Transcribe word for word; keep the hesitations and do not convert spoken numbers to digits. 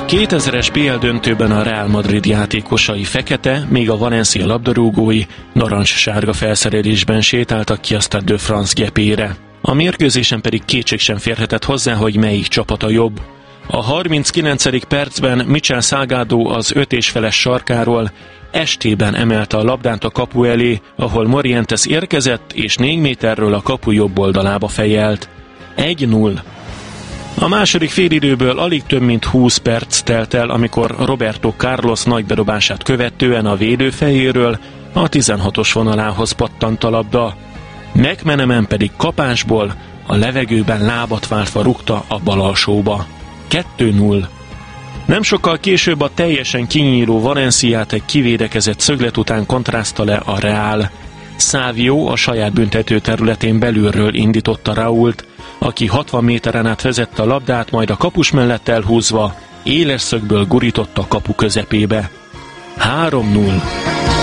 A kétezres bé el döntőben a Real Madrid játékosai fekete, míg a Valencia labdarúgói narancssárga felszerelésben sétáltak ki a Stade de France gepére. A mérkőzésen pedig kétség sem férhetett hozzá, hogy melyik csapat a jobb. A harminckilencedik percben Michel Salgado az öt és feles sarkáról estében emelte a labdát a kapu elé, ahol Morientes érkezett, és négy méterről a kapu jobb oldalába fejelt. egy null. A második félidőből alig több mint húsz perc telt el, amikor Roberto Carlos nagybedobását követően a védő fejéről a tizenhatos vonalához pattant a labda. McManaman pedig kapásból a levegőben lábat váltva rúgta a bal alsóba. kettő null. Nem sokkal később a teljesen kinyíló Valenciát egy kivédekezett szöglet után kontraszta le a Real. Savio a saját büntető területén belülről indította Raúlt, aki hatvan méteren át vezette a labdát, majd a kapus mellett elhúzva éles szögből gurította a kapu közepébe. három null.